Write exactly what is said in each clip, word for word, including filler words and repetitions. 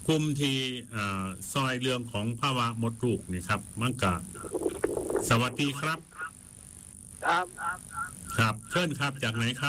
กลุ่มที่ซอยเรื่องของภาวะมดลูกนี่ครับมันก็สวัสดีครับครับครับเชิญครับจากไหนครับ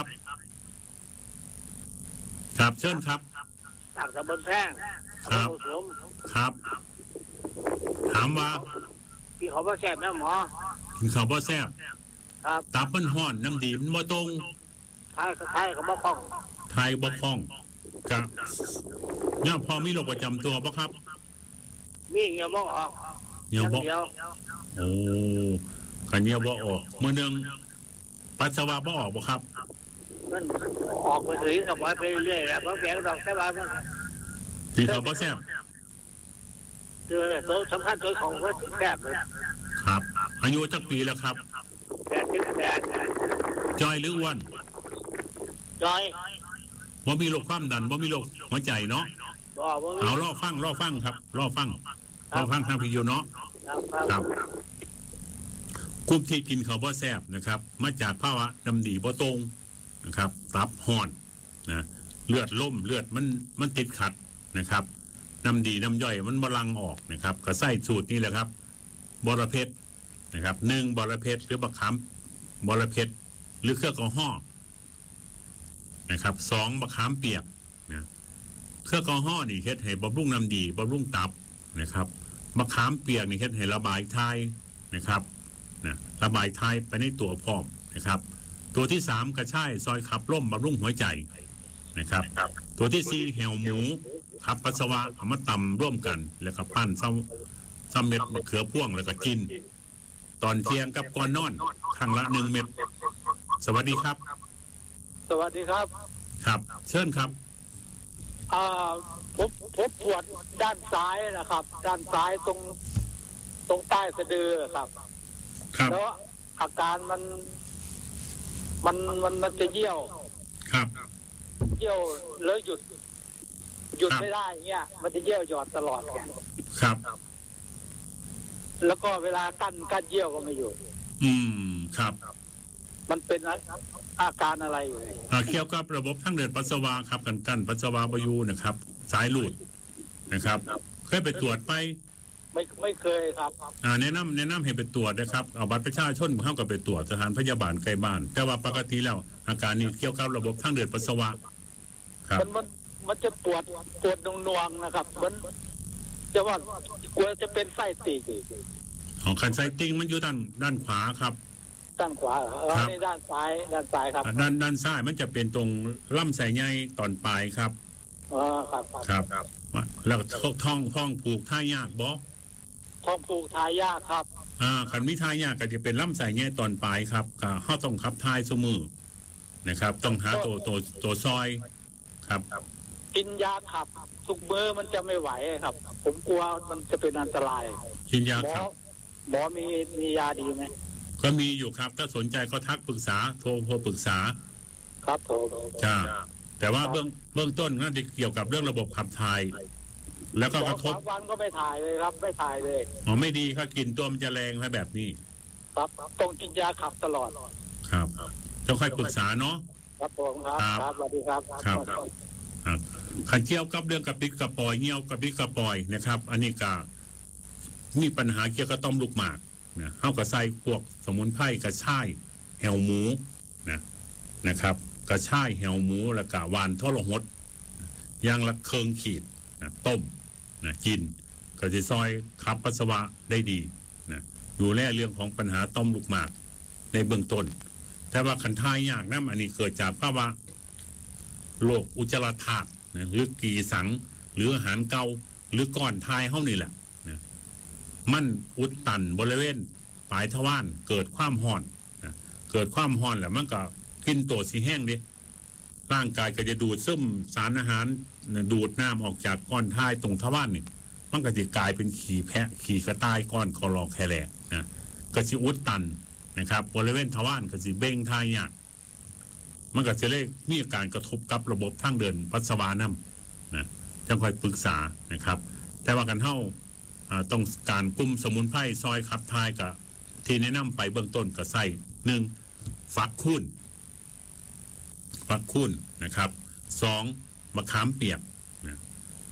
ครับเชิญครับจากตำบลแพร่งครับครับถามว่าพี่เขาบ่แซ่บนะหมอกินข้าวบ่แซ่บครับตับมันห้อนน้ำดีมันบ่ตรงทายทายเขาบ่คล่องไทยบ่คล่องกับเนี่ยพอมีโรคประจำตัวปะครับมีเงี้ยบ่ออกเงี้ยบ่โอ้กันเงี้ยบ่ออกมื้อนึงปัสสาวะบ่ออกบ่ครับมันออกไปถึงกับไปเรื่อยๆแล้วบ่แฝงดอกแต่ว่ามันกินข้าวบ่แซ่บเจอตัวสำคัญตัวของก็แซ่บเลยครับอายุจักปีแล้วครับแปดสิบแปดจอยหรืออ้วนจอยบ่มีโรคความดันบ่มีโรคหัวใจเนาะเอาล่อฟังล่อฟังครับล่อฟังล่อฟังทางพิโยเนาะครับกลุ่มที่กินข้าวบ่แซ่บนะครับมาจากภาวะดำดีบ่ตรงนะครับตับห่อนนะเลือดล่มเลือดมันมันติดขัดนะครับน้ำดีน้ำย่อยมันบลังออกนะครับก็ใส่สูตรนี้แหละครับบรเพชรนะครับหนึ่งบรเพชรหรือบักขามบรเพชรหรือเครื่องกระห้อนะครับสองบักขามเปียกนะเครื่องกระห้อนี่เฮ็ดให้บำรุงน้ำดีบำรุงตับนะครับบักขามเปียกนี่เฮ็ดให้ระบายทายนะครับนะระบายทายไปในตัวพร้อมนะครับตัวที่สามกระช่ายซอยขับล่มบำรุงหัวใจนะครับตัวที่สี่แหวหมูขับปัสสาวะเอามาตำร่วมกันแล้วก็ปั้นซ้ำซ้ำเม็ดมะเขือพ่วงแล้วก็กินตอนเที่ยงกับก่อนนอนครั้งละหนึ่งเม็ดสวัสดีครับสวัสดีครับครับเชิญครับอ่าผมผมปวดด้านซ้ายนะครับด้านซ้ายตรงตรงใต้สะดือครับครับแล้วอาการมันมันมันมันจะเยี่ยวครับเยี่ยวแล้วหยุดหยุดไม่ได้เงี้ยมันจะเยี่ยวหยอดตลอดครับแล้วก็เวลากั้นกั้นเยี่ยวก็ไม่อยู่อืมครับมันเป็นอาการอะไรอยู่เกี่ยวกับระบบทางเดินปัสสาวะครับกันกันปัสสาวะบอยู่นะครับสายหลุดนะครับเคยไปตรวจไปไม่ไม่เคยครับอ่าแนะนำแนะนำให้ไปตรวจนะครับเอาบัตรประชาชนเข้ากับไปตรวจสถานพยาบาลใกล้บ้านแต่ว่าปกติแล้วอาการนี้เกี่ยวกับระบบทางเดินปัสสาวะครับมันมันจะปวดปวดนวงๆนะครับมันจะว่ากลัวจะเป็นไส้ติ่งของคันไส้ติ่งมันอยู่ด้านด้านขวาครับด้านขวาครับนี่ด้านซ้ายด้านซ้ายครับด้านด้านซ้ายมันจะเป็นตรงลำไส้ใหญ่ตอนปลายครับอ๋อครับครับแล้วท้องท้องผูกท่ายากบ่ท้องผูกทายากครับอ่าคันมีทายากก็จะเป็นลำไส้ใหญ่ตอนปลายครับก็เฮาต้องขับทายเสมอนะครับต้องหาตัวตัวตัวซอยครับกินยาขับทุกเบอร์มันจะไม่ไหวครับผมกลัวมันจะเป็นอันตรายกินยาขับหมอมีมียาดีไหมก็มีอยู่ครับถ้าสนใจก็ทักปรึกษาโทรโทรปรึกษาครับผมจ้าแต่ว่าเบื้องเบื้องต้นน่าจะเกี่ยวกับเรื่องระบบขับถ่ายแล้วก็กระทบวันก็ไม่ถ่ายเลยครับไม่ถ่ายเลยอ๋อไม่ดีครับกินตัวมันจะแรงให้แบบนี้ครับต้องกินยาขับตลอดครับต้องค่อยปรึกษาเนาะครับผมครับครับสวัสดีครับครับขันเกี่ยวกับเรื่องกระปิกกระปอยเงี้ยวกระปิกกระปอยนะครับอันนี้ก็มีปัญหาเกี่ยวกับต้อมลูกหมากนะเข้ากับใส่พวกสมุนไพรกระช่ายแหวหมูนะนะครับกระช่ายแหวหมูแล้วก็หวานทรหดยางละเคิงขีดนะต้มนะกินก็จะซอยขับปัสสาวะได้ดีนะดูแลเรื่องของปัญหาต้อมลูกหมากในเบื้องต้นแต่ว่าขันทายยากนะอันนี้เกิดจากภาวะโรคอุจจาระถาดนะหรือกีสังหรืออาหารเกาหรือก้อนทายเท่านี่แหละนะมันอุดตันบริเวณปลายทวารเกิดความห่อนนะเกิดความห่อนแหละมันก็กินตัวสีแห้งดิร่างกายก็จะดูดซึมสารอาหารนะดูดน้ำออกจากก้อนทายตรงทวารนี่มันก็จะกลายเป็นขี่แพะขี่กระต่ายก้อนคอรอแคแลนะก็จะอุดตันนะครับบริเวณทวารก็จะเบ่งทายยากมันก็จะเรียกมีอาการกระทบกับระบบทางเดินปัสสาวะน้ำนะจะคอยปรึกษานะครับแต่ว่ากันเท่าต้องการกลุ่มสมุนไพรซอยขับทายกับที่แนะนำไปเบื้องต้นก็ใส่หนึ่งฟักคุ้นฟักคุ้นนะครับสองมะขามเปียกนะ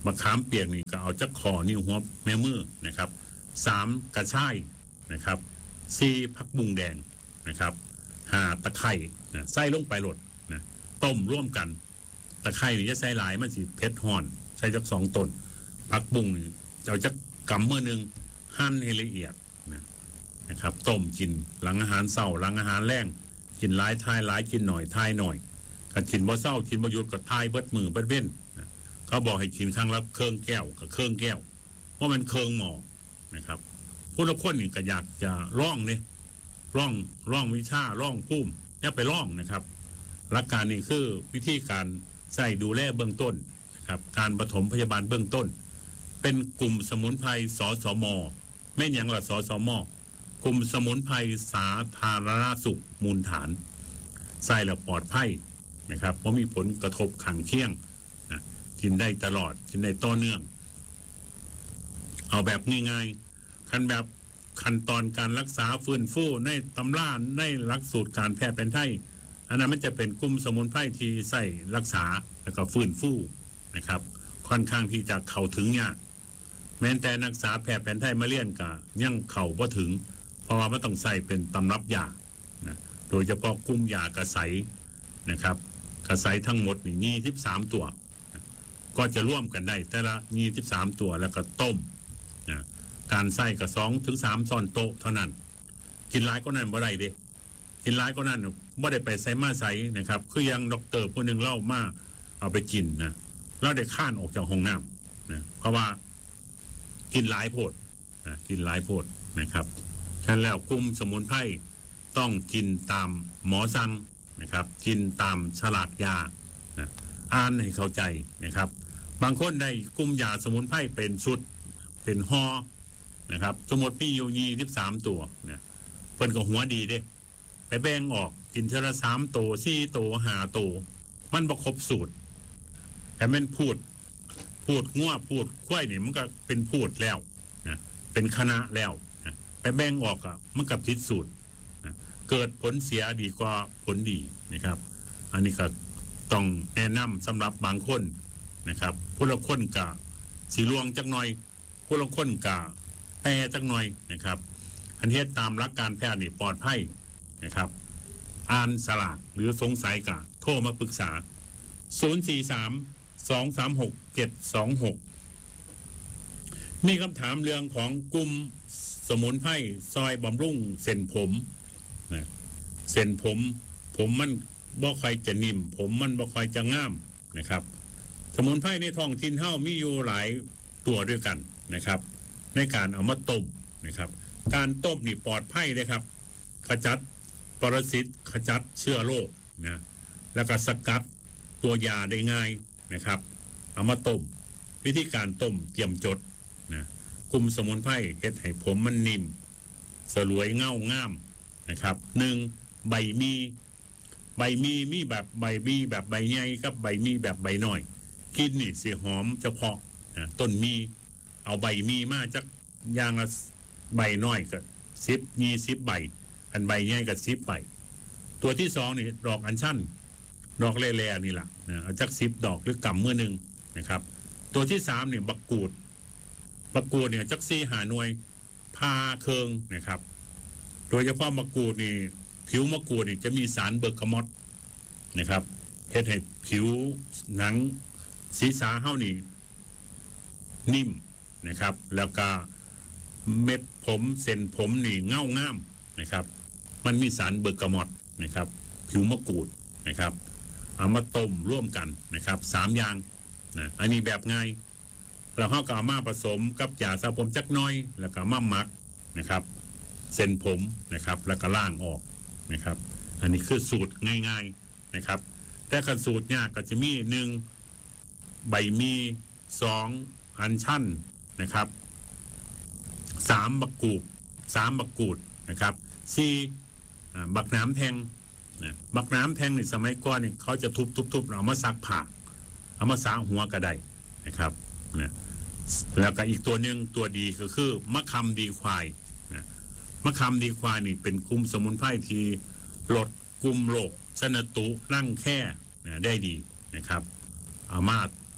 มะขามเปียกนี่ก็เอาจักคอนิ้วหัวแม่มือนะครับสามกระชายนะครับสี่ผักบุ้งแดงนะครับห้าตะไคร้นะใส่ลงไปโหลดนะต้มร่วมกันตะไคร้นี่จะใส่หลายมันสิเผ็ดห่อนใส่จักสองต้นผักบุ้งนี่เอาจักกำมือหนึ่งหั่นให้ละเอียดนะนะครับต้มกินหลังอาหารเช้าหลังอาหารแรงกินหลายทายหลายกินหน่อยทายหน่อยกันกินบ่เช้ากินบ่หยุดก็ทายเบิดมือเบิดเว้นนะเขาบอกให้กินครั้งละเครื่องแก้วกับเครื่องแก้วเพราะมันเครื่องหม้อนะครับผู้ละคนนี่ก็อยากจะร่องนี่ร่องร่องวิชาร่องปุ้มอย่าไปร่องนะครับหลักการนี่คือวิธีการใส่ดูแลเบื้องต้นนะครับการปฐมพยาบาลเบื้องต้นเป็นกลุ่มสมุนไพรสสมแม่นยังละสสมกลุ่มสมุนไพรสาธารณสุขมูลฐานใส่แล้วปลอดภัยนะครับเพราะมีผลกระทบขังเคียงนะกินได้ตลอดกินได้ต่อเนื่องเอาแบบง่ายๆขั้นแบบขั้นตอนการรักษาฟื้นฟูในตำราในหลักสูตรการแพทย์แผนไทยอันนั้นมันจะเป็นกลุ่มสมุนไพรที่ใส่รักษาแล้วก็ฟื้นฟูนะครับค่อนข้างที่จะเข้าถึงยากแม้แต่นักศึกษาแพทย์แผนไทยมาเรียนก็ยังเข้าบ่ถึงเพราะว่ามันต้องใส่เป็นตำรับยานะโดยเฉพาะกลุ่มยากระใสนะครับกระใสทั้งหมดนี่ยี่สิบสามตัวก็จะร่วมกันได้แต่ละยี่สิบสามตัวแล้วก็ต้มนะการใส่กับสองถึงสามช้อนโต๊ะเท่านั้นกินหลายก็นั่นบ่ได้เด้กินหลายก็นั่นบ่ได้ไปใส่มาใส่นะครับคือยังด็อกเตอร์ผู้หนึ่งเล่ามาเอาไปกินนะแล้วได้ข้านออกจากห้องน้ำนะเพราะว่ากินหลายโพดนะกินหลายโพดนะครับฉะนั้นแล้วกลุ่มสมุนไพรต้องกินตามหมอสั่งนะครับกินตามฉลากยานะอ่านให้เข้าใจนะครับบางคนได้กลุ่มยาสมุนไพรเป็นชุดเป็นห่อนะครับสมมติมีอยู่ยี่สิบสามตัวเนี่ยเพิ่นก็หัวดีเด้ไปแบ่งออกกินเทละสามตัวสี่ตัวห้าตัวมันบ่ครบสูตรแต่มันพูดพูดงัวพูดควายนี่มันก็เป็นพูดแล้วนะเป็นคณะแล้วนะไปแบ่งออกอ่ะมันกับผิดสูตรนะเกิดผลเสียดีกว่าผลดีนะครับอันนี้ก็ต้องแนะนำสำหรับบางคนนะครับผู้ละคนกะสีลวงจักหน่อยผู้ละคนกะแปรจักหน่อยนะครับอันเทศตามหลักการแพทย์นี่ปลอดภัยนะครับอ่านสลากหรือสงสัยกะโทรมาปรึกษาศูนย์ สี่ สาม สอง สาม หก เจ็ด สอง หกมีคำถามเรื่องของกลุ่มสมุนไพรซอยบำรุงเส้นผมนะเส้นผมผมมันบ่ค่อยจะนิ่มผมมันบ่ค่อยจะงามนะครับสมุนไพรในท้องถิ่นเฮามีอยู่หลายตัวด้วยกันนะครับในการเอามาต้มนะครับการต้มนี่ปลอดภัยเลยครับขจัดปรสิตขจัดเชื้อโรคนะแล้วก็สกัดตัวยาได้ง่ายนะครับเอามาต้มวิธีการต้มเตรียมจดนะกลุ่มสมุนไพรเฮ็ดให้ผมมันนิ่มสลวยเงางามนะครับหนึ่งใบมีใบมีมีแบบใบมีแบบใบใหญ่กับใบมีแบบใบน้อยกินนี่สิหอมเฉพาะนะต้นมีเอาใบมีมาจากยางละใบน้อยก็สิบมีสิบใบอันใบใหญ่ก็สิบใบตัวที่สองนี่ดอกอัญชันดอกแร่ๆนี่แหละนะเอาจากสิบดอกหรือกำมือหนึ่งนะครับตัวที่สามเนี่ยบักกูดบักกูดเนี่ยจักซี่หาหน่วยพาเคืองนะครับโดยเฉพาะมะกรูดนี่ผิวมะกรูดนี่จะมีสารเบอร์กามอตนะครับเฮ็ดให้ผิวหนังศีรษะเฮานี่นิ่มนะครับแล้วก็เม็ดผมเส้นผมนี่เงางามนะครับมันมีสารเบอร์กามอตนะครับผิวมะกรูดนะครับเอามาต้มร่วมกันนะครับสามอย่างนะอันนี้แบบง่ายเราเข้ากับมาผสมกับยาสระผมจักน้อยแล้วก็มาหมักนะครับเส้นผมนะครับแล้วก็ล่างออกนะครับอันนี้คือสูตรง่ายๆนะครับแต่ขั้นสูตรยากก็จะมีหนึ่งใบมีสองอัญชันนะครับสามบักกูดสามบักกูดนะครับสี่บักน้ำแทงนะบักน้ำแทงในสมัยก่อนนี่เขาจะทุบๆๆเอามาซักผ้าเอามาสางหัวกระไดนะครับนะแล้วก็อีกตัวหนึ่งตัวดีก็คือมะขามดีควายนะมะขามดีควายนี่เป็นกลุ่มสมุนไพรที่ลดกลุ่มโรคชนตุร่างแค่นะได้ดีนะครับเอามา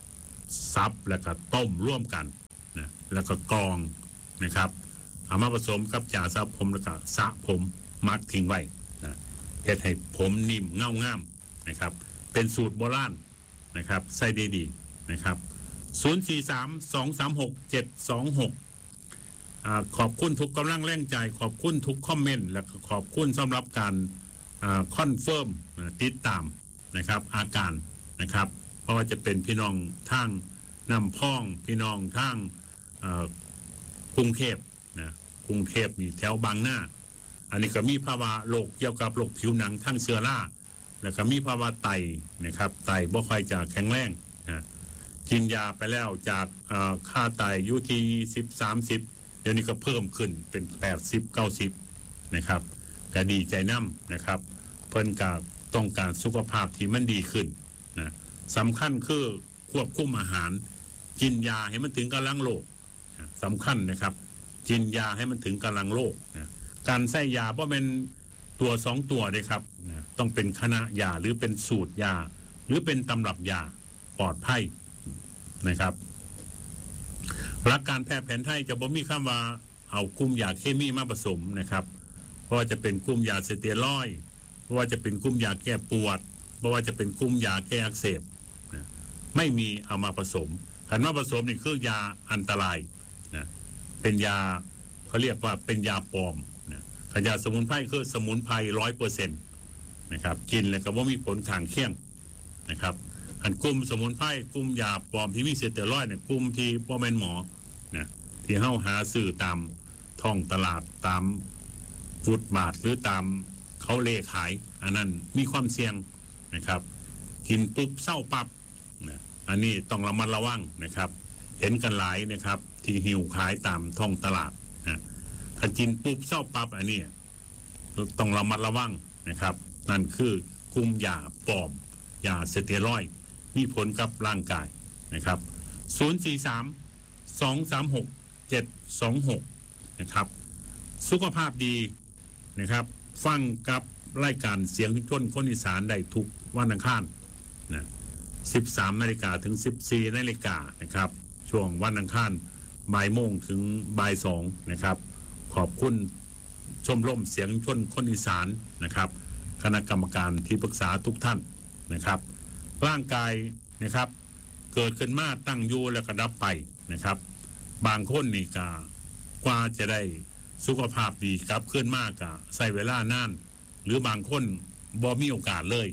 ซับแล้วก็ต้มร่วมกันนะแล้วก็กรองนะครับเอามาผสมกับยาสระผมแล้วก็สระผมมัดทิ้งไว้นะเฮ็ดให้ผมนิ่มเงางามนะครับเป็นสูตรโบราณนะครับใส่ดีๆนะครับศูนย์ สี่ สาม สอง สาม หก เจ็ด สอง หกอ่าขอบคุณทุกกำลังแรงใจขอบคุณทุกคอมเมนต์และขอบคุณสำหรับการอ่าคอนเฟิร์มติดตามนะครับอาการนะครับเพราะว่าจะเป็นพี่น้องทางน้ำพ่องพี่น้องทางกรุงเทพนะกรุงเทพมีแถวบางหน้าอันนี้ก็มีภาวะโรคเกี่ยวกับโรคผิวหนังทั้งเชื้อราแล้วก็มีภาวะไตนะครับไตบ่ค่อยจะแข็งแรงนะกินยาไปแล้วจากค่าไตอยู่ที่สิบ สามสิบเดี๋ยวนี้ก็เพิ่มขึ้นเป็นแปดสิบ เก้าสิบนะครับก็ดีใจนำนะครับเพิ่นก็ต้องการสุขภาพที่มันดีขึ้นนะสำคัญคือควบคุมอาหารกินยาให้มันถึงกำลังโรคสำคัญนะครับกินยาให้มันถึงกำลังโรคนะการใส่ยาเพราะเป็นตัวสองตัวเลยครับนะต้องเป็นคณะยาหรือเป็นสูตรยาหรือเป็นตำรับยาปลอดภัยนะครับหลักการแพทย์แผนไทยจะบ่มีคำว่าเอากลุ่มยาเคมีมาผสมนะครับเพราะว่าจะเป็นกลุ่มยาสเตียรอยด์เพราะว่าจะเป็นกลุ่มยาแก้ปวดเพราะว่าจะเป็นกลุ่มยาแก้อักเสบนะไม่มีเอามาผสมคันว่าผสมนี่คือยาอันตรายนะเป็นยาเขาเรียกว่าเป็นยาปลอมนะยาสมุนไพรคือสมุนไพรร้อยเปอร์เซ็นต์นะครับกินแล้วก็ว่ามีผลข้างเคียงนะครับอันกลุ่มสมุนไพรกลุ่มยาปลอมที่มีสเตียรอยด์เนี่ยกลุ่มที่บ่แม่นหมอนะที่เฮาหาซื้อตามท้องตลาดตามฟุตบาทหรือตามเขาเลขายอันนั้นมีความเสี่ยงนะครับกินปุ๊บเศร้าปั๊บนะอันนี้ต้องระมัดระวังนะครับเห็นกันหลายนะครับที่หิวขายตามท้องตลาดนะถ้ากินปุ๊บเศร้าปั๊บอันนี้ต้องระมัดระวังนะครับนั่นคือกลุ่มยาปลอมยาสเตียรอยด์มีผลกับร่างกายนะครับศูนย์ สี่ สาม สอง สาม หก เจ็ด สอง หกนะครับสุขภาพดีนะครับฟังกับรายการเสียงชนคนอีสานได้ทุกวันอังคารนะสิบสามนาฬิกาถึงสิบสี่นาฬิกานะครับช่วงวันอังคารบ่ายโมงถึงบ่ายสองนะครับขอบคุณชมรมเสียงชนคนอีสานนะครับคณะกรรมการที่ปรึกษาทุกท่านนะครับร่างกายนะครับเกิดขึ้นมาตั้งอยู่แล้วก็ดับไปนะครับบางคนนี่ก็กว่าจะได้สุขภาพดีกลับขึ้นมากก็ใส่เวลานานหรือบางคนบ่มีโอกาสเลย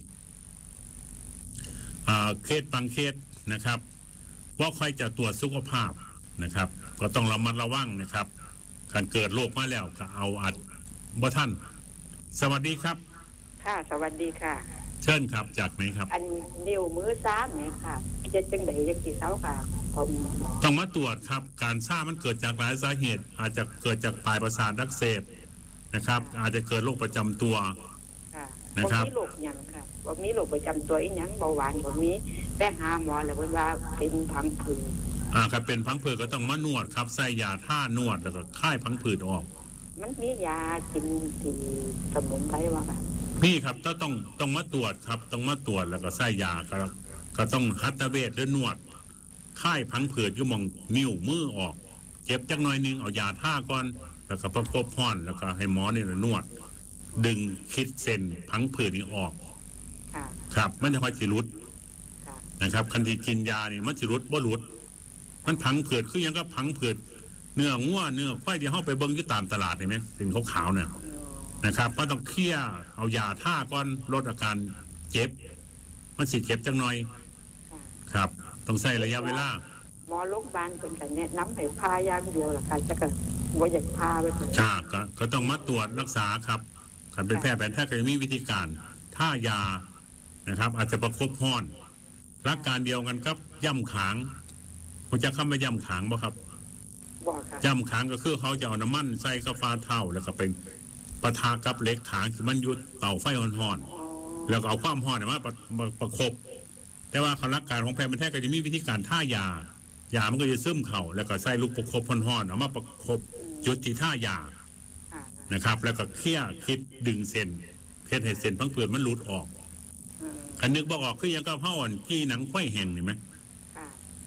เคสบางเคสนะครับว่าใครจะตรวจสุขภาพนะครับก็ต้องระมัดระวังนะครับการเกิดโรคมาแล้วก็เอาอัดบ่ท่านสวัสดีครับค่ะสวัสดีค่ะเชิญครับจากไหนครับอันนิ้วมือซ้ำเนี่ยค่ะจะจังไดจังสิเซาค่ะผมต้องมาตรวจครับการซ่ามันเกิดจากหลายสาเหตุอาจจะเกิดจากปลายประสาทอักเสบนะครับอาจจะเกิดโรคประจำตัวนะครับผมมีโรคหยังค่ะผมมีโรคประจำตัวอีหยังเบาหวานผมมีไปหาหมอแล้วเพิ่นว่าเป็นพังผืดอ่าครับเป็นพังผืดก็ต้องมานวดครับใส่ยาท่านวดแล้วก็ค่ายพังผืดออกมันมียากินที่สมุนไพรว่าค่ะนี่ครับต้องต้องต้องมาตรวจครับต้องมาตรวจแล้วก็ใส่ยาก็ก็ต้องหัตถเวชหรือนวดค่ายพังผืดอยู่มองนิ้วมือออกเจ็บจักหน่อยนึงเอายาท่าก่อนแล้วก็ประคบพ่อนแล้วก็ให้หมอนี่นวดดึงคิดเส้นพังผืดนี้ออกครับมันจะค่อยสิรุดนะครับคันที่กินยานี่มันสิรุดบ่รุดมันพังผืดคือยังก็พังผืดเนื้องัวเนื้อควายที่เฮาไปเบิ่งอยู่ตามตลาดเห็นมั้ยเป็นขาวๆเนี่ยนะครับก็ต้องเคี่ยเอายาท่าก่อนลดอาการเจ็บมันสิเจ็บจังหน่อยครับต้องใช้ระยะเวลาหมอโรงพยาบาลเพิ่นก็แนะนำให้พาอย่างเดียวล่ะค่ะจักก็บ่อยากพาไปเพิ่นจ้าก็ก็ต้องมาตรวจรักษาครับคันเป็นแพทย์แผนไทยก็จะมีวิธีการท่ายานะครับอาจจะประคบห้อนหลักการเดียวกันครับย่ำขางคุณจะเข้าไปย่ำขางบ่ครับบ่ค่ะย่ำขางก็คือเขาจะเอาน้ำมันใส่กาแฟเท่าแล้วก็เป็นปะทะกับเหล็กขางที่มันยุดเตาไฟอ่อนๆแล้วก็เอาความห่อนมาประคบแต่ว่าหลักการของแพทย์แผนไทยก็จะมีวิธีการท่ายายามันก็จะซึมเข่าแล้วก็ใส่ลูกประคบห่อนๆเอามาประคบยุดที่ท่ายานะครับแล้วก็เคี่ยคิดดึงเส้นเพชรให้เส้นพังผืดมันหลุดออกอันนึกบอกออกคือยังก็ผ้าอ่อนที่หนังไขว้แห้งเห็นไหม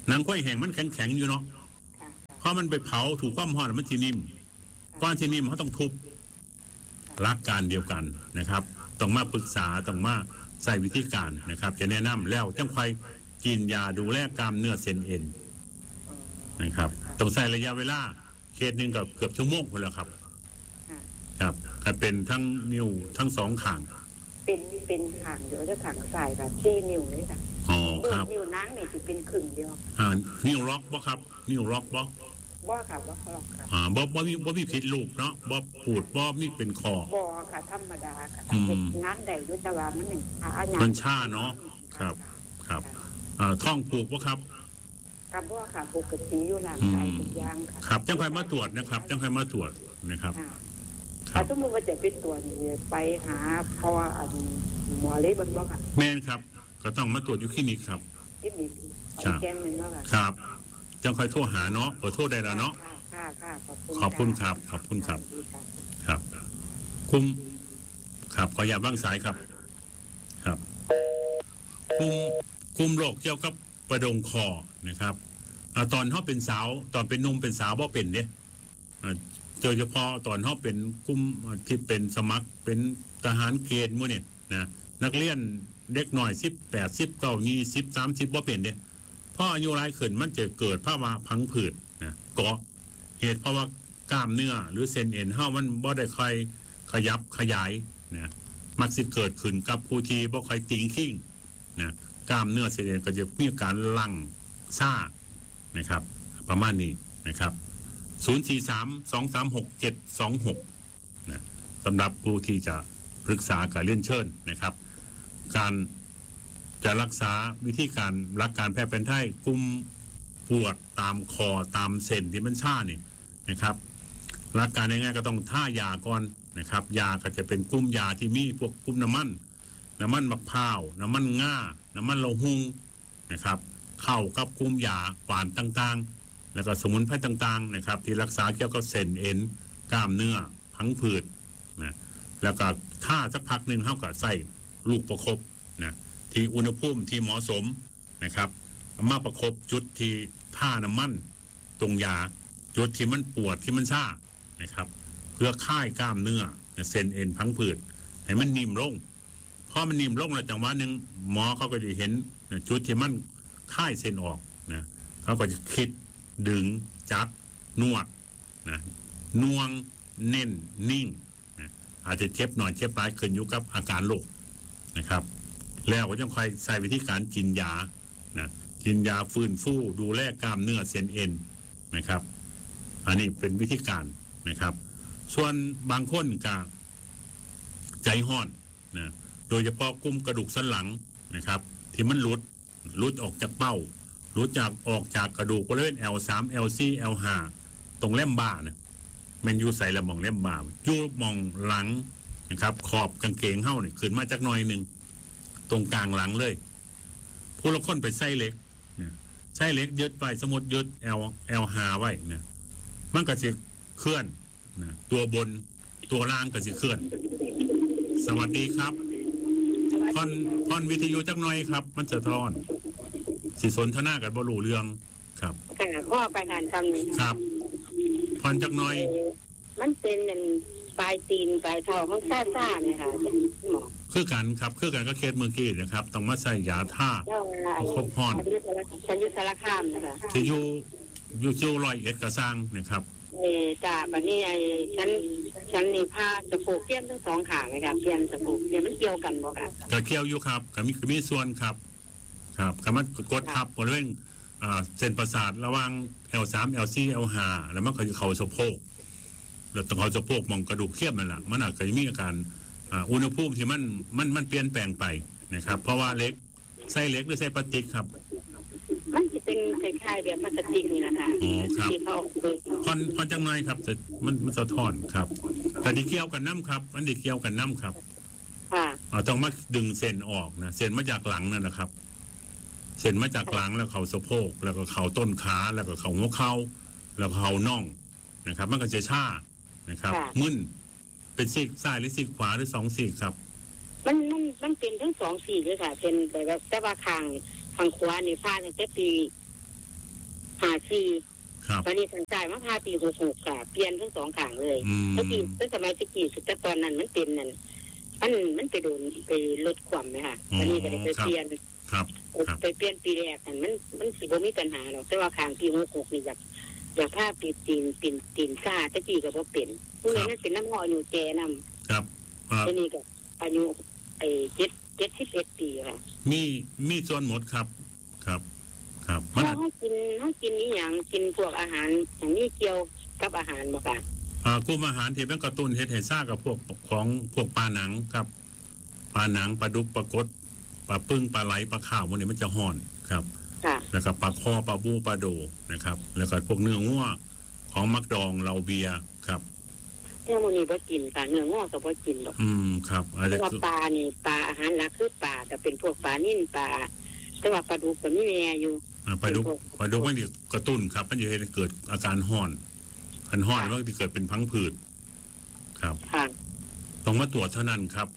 หนังควายแห้งมันแข็งๆอยู่เนาะค่ะเพราะมันไปเผาถูกความร้อนมันสินิ่มก้อนสินิ่มเขาต้องทุบหลักการเดียวกันนะครับต้องมาปรึกษาต้องมาใส่วิธีการนะครับจะแนะนำแล้วจังค่อยกินยาดูแลกล้ามเนื้อเส้นเอ็นนะครับต้องใส่ระยะเวลาเคสหนึ่งกับเกือบชั่วโมงไปแล้วครับครับก็เป็นทั้งนิ้วทั้งสองข้างเป็นเป็นขางเดียวจะขางสายแบบที่นิ้วนี่ค่ะอ๋อครับนิ้วนั่งนี่จะเป็นครึ่งเดียวอ่านิ้วล็อกบ่ครับนิ้วล็อกบ่บ่ค่ะบ่คลอกค่ะอ่าบ่บ่มีบ่มีผิดลูกเนาะบ่ปูดบ่มีเป็นคอบ่ค่ะธรรมดาค่ะอืมเฮ็ดงานได้ด้วยแต่ว่ามันหนึ่งขาหยังมันชาเนาะครับครับอ่าท้องผูกบ่ครับกับบ่ค่ะปกติอยู่ร่างกายทุกอย่างค่ะครับจังค่อยมาตรวจนะครับจังค่อยมาตรวจนะครับค่ะครัถ้าบสมมติว่าจะเป็นตัวนี้ไปหาพออันหมอเลยเบิ่งบ่ค่ะแม่นครับ ก็ต้องมาตรวจอยู่คลินิกครับที่มีครับแกนหนึงเนาะค่ะครับจังค่อยโทรหาเนาะขอโทษได้แล้วเนาะค่ะค่ะขอบคุณขอบคุณครับขอบคุณครับ ครับคุมครับขออย่าตบ้างสายครับ ครับคุมคุมโรคเกี่ยวกับประดงคอนะครับอ่าตอนเขาเป็นสาวตอนเป็นหนุ่มเป็นสาวบ่เป็นเนี่ยอ่าโดยเฉพาะตอนเขาเป็นกลุ่มที่เป็นสมัครเป็นทหารเกณฑ์มื้อเนี่ยนะนักเรียนเด็กหน่อยสิบแปดสิบเก้ายี่สิบสามสิบบ่เป็นเนี่ยพออายุรายขึ้นมันจะเกิดภาวะพังผืดนะเกาะเหตุเพราะว่ากล้ามเนื้อหรือเส้นเอ็นเฮามันบ่ได้ค่อยขยับขยายนะมักสิเกิดขึ้นกับผู้ที่บ่ค่อยติงขิ้งนะกล้ามเนื้อเส้นเอ็นก็จะมีการหลั่งซ่านะครับ ประมาณนี้นะครับ ศูนย์ สี่ สาม สอง สาม หก เจ็ด สอง หก นะสำหรับผู้ที่จะปรึกษากับเรียนเชิญนะครับ การจะรักษาวิธีการรักการแพทย์แผนไทยกุมปวดตามคอตามเส้นที่มันชาเนี่ยนะครับรักการง่ายๆก็ต้องท่ายาก่อนนะครับ ยาก็จะเป็นกุ้มยาที่มีพวกกุ้มน้ำมันน้ำมันมะพร้าวน้ำมันง่าน้ำมันเราหุงนะครับ เข้ากับกุ้มยาหวานต่างๆ แล้วก็สมุนไพรต่างๆนะครับที่รักษาเกี่ยวกับเส้นเอ็นกล้ามเนื้อพังผืดนะแล้วก็ท่าสักพักหนึ่งเท่ากับใส่ลูกประคบนะที่อุณหภูมิที่เหมาะสมนะครับมาประคบจุดที่ท่าน้ำมันตรงยาจุดที่มันปวดที่มันชานะครับ เพื่อค่ายกล้ามเนื้อเส้นเอ็นพังผืดให้มันนิ่มลงพอมันนิ่มลงแล้วจังหวะหนึ่งหมอเขาก็จะเห็นจุดที่มันค่ายเส้นออกนะเขาก็จะคิดดึงจับนวดนะนวงเน้นนิ่งนะอาจจะเจ็บหน่อยเจ็บหลายขึ้นอยู่กับอาการโรคนะครับ แล้วก็ต้องคอยใส่วิธีการกินยานะกินยาฟื้นฟูดูแลกล้ามเนื้อเส้นเอ็นนะครับ อันนี้เป็นวิธีการนะครับ ส่วนบางคนก็ใจห้อนนะโดยเฉพาะกลุ่มกระดูกสันหลังนะครับ ที่มันหลุดหลุดออกจากเป้าหลุดจากออกจากกระดูกบริเวณ แอล สาม แอล สี่ แอล ห้า ตรงเล่มบ่านะมันอยู่ใส่ละมองเล่มบ่าอยู่มองหลังนะครับ ขอบกางเกงเฮ้าเนี่ยขึ้นมาจากหน่อยหนึ่งตรงกลางหลังเลยผู้ละคนไปไส้เล็กนะไส้เล็กยึดไปสมมติยึด L L ห้าไว้นะมันก็จะเคลื่อนนะตัวบนตัวล่างก็จะเคลื่อน สวัสดีครับพอนพอนวิทยุจักหน่อยครับ มันจะทอนสิสนทนากันบ่รู้เรื่องครับค่ะพ่อไปงานทำนี้ครับพอนจักหน่อยมันเป็นอันปลายตีนปลายเท้าของซ่าซ่าเนี่ยค่ะหมอคือกันครับคือกันก็เคสเมื่อกี้นะครับ ต้องมาใส่ยาท่าเจ้าอะไรครบพรฉันอยุสารคามนะคะที่อยู่อยู่ที่ร้อยเอ็ดกระซังนะครับเออจ่าบัดนี้ไอ้ฉันฉันนี่ผ้าสะโพกเปลี่ยนทั้งสองขางเลยค่ะเปลี่ยนสะโพกเปลี่ยนมันเกี่ยวกันบ่ค่ะก็เกี่ยวอยู่ครับก็มีก็มีส่วนครับ ครับก็มันกดทับบริเวณอ่าเส้นประสาทระหว่าง แอล สาม แอล สี่ แอล ห้า แล้วมันก็จะเข้าสะโพกแล้วตรงเข้าสะโพกมองกระดูกเทียมนั่นแหละมันอาจจะมีอาการอ่าอุณหภูมิที่มันมันมันเปลี่ยนแปลงไปนะครับ เพราะว่าเล็กไส้เล็กหรือไส้พลาสติกครับมันจะเป็นคล้ายๆแบบพลาสติกนี่นะคะอ๋อครับที่เขาเปิดพอนพอนจังไรครับแต่มันมันสะท้อนครับแต่ที่เกี่ยวกันน้ำครับมันที่เกี่ยวกันน้ำครับค่ะเอาต้องมาดึงเส้นออกนะเส้นมาจากหลังนั่นนะครับ เส้นมาจากหลังแล้วเขาสะโพกแล้วก็เขาต้นขาแล้วก็เขาหัวเข่าแล้วก็เขาน่องนะครับ มันก็จะชานะครับมึนเป็นซีกซ้ายหรือซีกขวาหรือสองซีกครับมันมันมันเป็นทั้งสองสีเลยค่ะ เป็นแบบแต่ว่าข้างข้างขวานี่ผ้าตั้งแต่ปีหาชีครับตอนนี้ทางจ่ายมาพาปีหกหกค่ะเปลี่ยนทั้งสองข้างเลยอืมเมื่อกี้ตั้งสมัยตะกี้สุดแต่ตอนนั้นมันเป็นนั่นมันมันไปโดนไปลดความไหมค่ะตอนนี้ก็ได้ไปเปลี่ยนครับ ครับไปเปลี่ยนปีแรกนั่นมันมันสิบ่มีปัญหาหรอกแต่ว่าข้างปีหกหกนี่อยากอยากพาปีตีนปีนตีนซ่าตะกี้ก็บ่เป็นผู้นี้นั่นเป็นน้ำหออยู่แก่นำครับอ่าตอนนี้ก็อายุไอ้เจ็ดเจ็ดสิบเอ็ดปีค่ะมีมีส่วนหมดครับ ครับ ครับมันถ้าเขากินเขากินนี่อย่างกินพวกอาหารอย่างนี้เกี่ยวกับอาหารบ่ค่ะอ่ากลุ่มอาหารที่เป็นกระตุ้นเฮ็ดให้ซ่ากับพวกของพวกปลาหนังครับปลาหนังปลาดุกปลากดปลาปึ้งปลาไหลปลาข้าวพวกนี้มันจะห่อนครับค่ะแล้วก็ปลาคอปลาบูปลาโดนะครับ แล้วก็พวกเนื้องัวของมักดองเหลาเบียร์ครับเนื้อมันนี่บ่กินค่ะเนื้องอกก็บ่กินหรอกอืมครับอะเพไรราะว่าคือปลานี่ปลาอาหารหลักคือปลาแต่เป็นพวกปลานิ่นปลาแต่ว่าปลาดุกก็มีแม่อยู่อ่าปลาดุกปลาดุกมันจะกระตุ้นครับ มันจะให้เกิดอาการห่อนอันห่อนมันจะเกิดเป็นพังผืดครับค่ะต้องมาตรวจเท่านั้นครับ